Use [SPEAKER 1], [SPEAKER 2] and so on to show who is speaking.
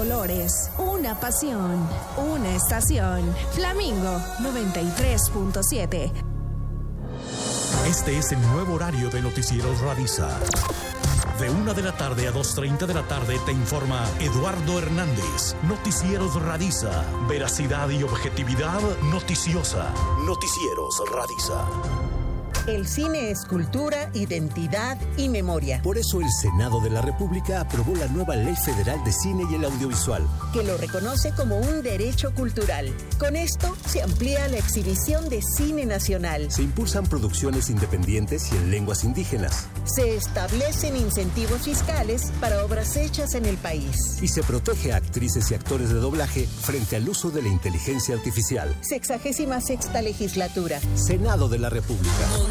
[SPEAKER 1] colores, una pasión, una estación. Flamingo 93.7.
[SPEAKER 2] Este es el nuevo horario de Noticieros Radisa. De 1 de la tarde a 2:30 de la tarde te informa Eduardo Hernández. Noticieros Radisa. Veracidad y objetividad noticiosa. Noticieros Radisa.
[SPEAKER 3] El cine es cultura, identidad y memoria.
[SPEAKER 4] Por eso el Senado de la República aprobó la nueva Ley Federal de Cine y el Audiovisual,
[SPEAKER 3] que lo reconoce como un derecho cultural. Con esto se amplía la exhibición de cine nacional.
[SPEAKER 4] Se impulsan producciones independientes y en lenguas indígenas.
[SPEAKER 3] Se establecen incentivos fiscales para obras hechas en el país.
[SPEAKER 4] Y se protege a actrices y actores de doblaje frente al uso de la inteligencia artificial.
[SPEAKER 3] 66ª legislatura.
[SPEAKER 4] Senado de la República.